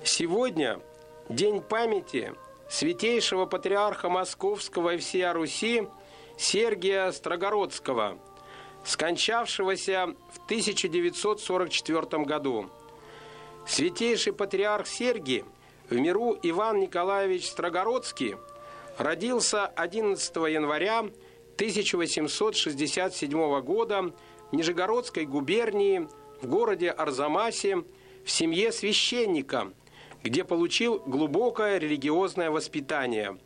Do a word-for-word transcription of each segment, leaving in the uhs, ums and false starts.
Сегодня день памяти святейшего патриарха Московского и всея Руси Сергия Строгородского, скончавшегося в тысяча девятьсот сорок четвёртом году. Святейший патриарх Сергий в миру Иван Николаевич Строгородский родился одиннадцатого января тысяча восемьсот шестьдесят седьмого года в Нижегородской губернии в городе Арзамасе в семье священника, где получил глубокое религиозное воспитание.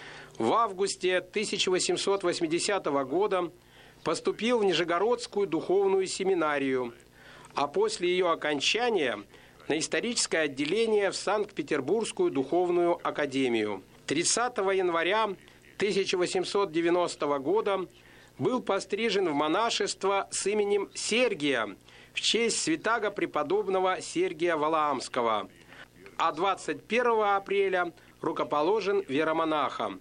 В августе тысяча восемьсот восьмидесятого года поступил в Нижегородскую духовную семинарию, а после ее окончания на историческое отделение в Санкт-Петербургскую духовную академию. тридцатого января тысяча восемьсот девяностого года был пострижен в монашество с именем Сергия в честь святаго преподобного Сергия Валаамского, а двадцать первого апреля рукоположен в иеромонаха.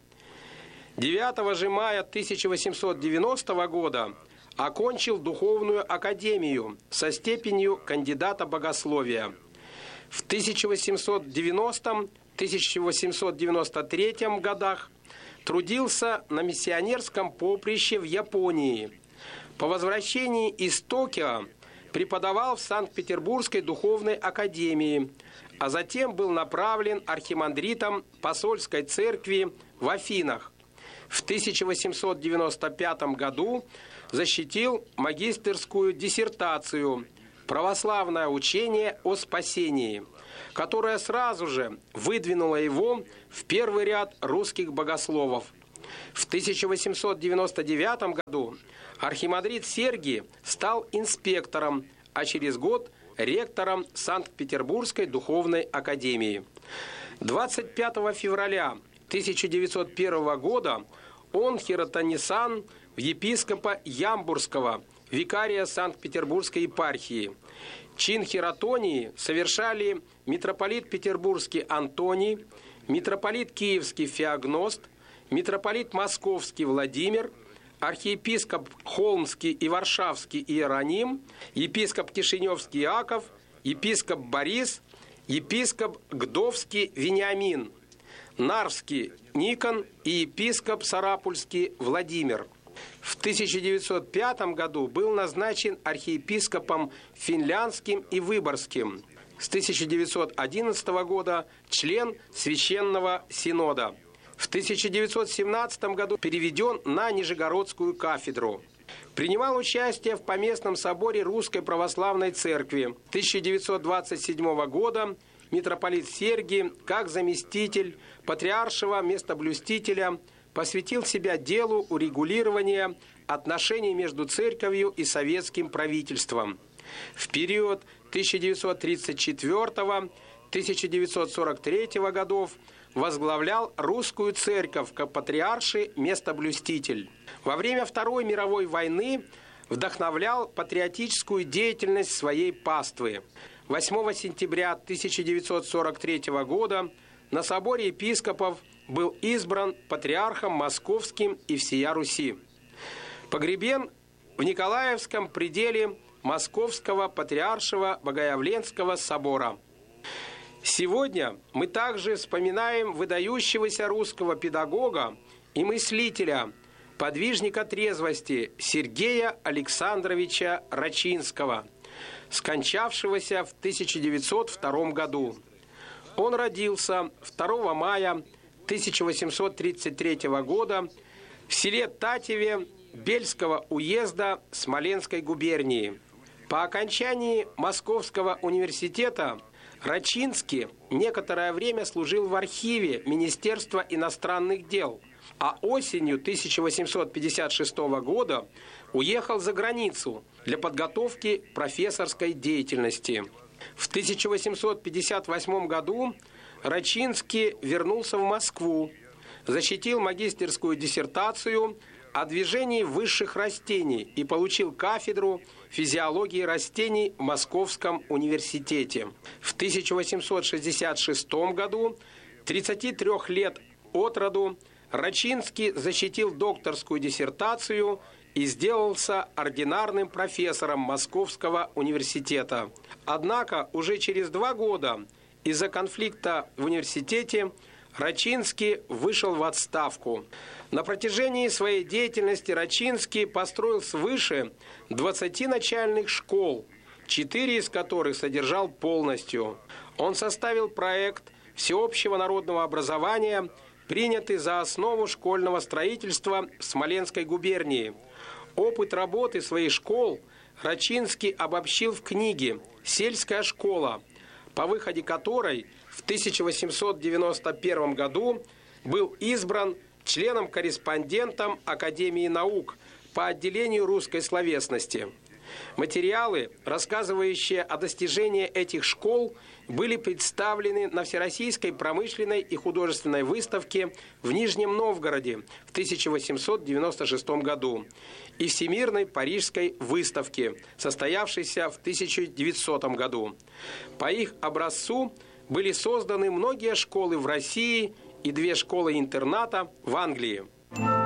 девятого же мая тысяча восемьсот девяностого года окончил духовную академию со степенью кандидата богословия. В тысяча восемьсот девяностом — тысяча восемьсот девяносто третьем годах трудился на миссионерском поприще в Японии. По возвращении из Токио преподавал в Санкт-Петербургской духовной академии, а затем был направлен архимандритом посольской церкви в Афинах. В тысяча восемьсот девяносто пятом году защитил магистерскую диссертацию «Православное учение о спасении», которая сразу же выдвинула его в первый ряд русских богословов. В тысяча восемьсот девяносто девятом году архимандрит Сергий стал инспектором, а через год ректором Санкт-Петербургской духовной академии. двадцать пятого февраля тысяча девятьсот первого года он хиротонисан в епископа Ямбурского, викария Санкт-Петербургской епархии. Чин хиротонии совершали митрополит Петербургский Антоний, митрополит Киевский Феогност, митрополит Московский Владимир, архиепископ Холмский и Варшавский Иероним, епископ Кишиневский Иаков, епископ Борис, епископ Гдовский Вениамин, Нарвский Никон и епископ Сарапульский Владимир. В тысяча девятьсот пятом году был назначен архиепископом Финляндским и Выборгским. С тысяча девятьсот одиннадцатого года член Священного Синода. В тысяча девятьсот семнадцатом году переведен на Нижегородскую кафедру. Принимал участие в Поместном соборе Русской Православной Церкви. тысяча девятьсот двадцать седьмого года митрополит Сергий, как заместитель патриаршего местоблюстителя, посвятил себя делу урегулирования отношений между церковью и советским правительством. В период тысяча девятьсот тридцать четвёртого — тысяча девятьсот сорок третьего годов возглавлял русскую церковь как патриарший местоблюститель. Во время Второй мировой войны вдохновлял патриотическую деятельность своей паствы. восьмого сентября тысяча девятьсот сорок третьего года на соборе епископов был избран патриархом Московским и всея Руси. Погребен в Николаевском пределе Московского Патриаршего Богоявленского собора. Сегодня мы также вспоминаем выдающегося русского педагога и мыслителя, подвижника трезвости Сергея Александровича Рачинского, скончавшегося в тысяча девятьсот втором году. Он родился второго мая тысяча восемьсот тридцать третьего года в селе Татеве Бельского уезда Смоленской губернии. По окончании Московского университета Рачинский некоторое время служил в архиве Министерства иностранных дел, а осенью тысяча восемьсот пятьдесят шестого года уехал за границу для подготовки профессорской деятельности. В тысяча восемьсот пятьдесят восьмом году Рачинский вернулся в Москву, защитил магистерскую диссертацию о движении высших растений и получил кафедру физиологии растений в Московском университете. В тысяча восемьсот шестьдесят шестом году, тридцати трёх лет от роду, Рачинский защитил докторскую диссертацию и сделался ординарным профессором Московского университета. Однако уже через два года из-за конфликта в университете Рачинский вышел в отставку. На протяжении своей деятельности Рачинский построил свыше двадцати начальных школ, четыре из которых содержал полностью. Он составил проект всеобщего народного образования, принятый за основу школьного строительства в Смоленской губернии. Опыт работы своих школ Рачинский обобщил в книге «Сельская школа», по выходе которой в тысяча восемьсот девяносто первом году был избран членом-корреспондентом Академии наук по отделению русской словесности. Материалы, рассказывающие о достижении этих школ, были представлены на Всероссийской промышленной и художественной выставке в Нижнем Новгороде в тысяча восемьсот девяносто шестом году и Всемирной Парижской выставке, состоявшейся в тысяча девятисотом году. По их образцу были созданы многие школы в России и две школы-интерната в Англии.